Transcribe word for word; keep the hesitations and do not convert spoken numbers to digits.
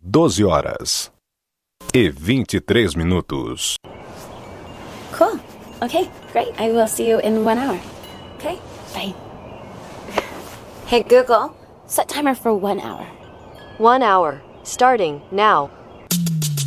doze horas e vinte e três minutos. Cool. Okay, great. I will see you in one hour. Okay, bye. Hey, Google, set timer for one hour. One hour, starting now.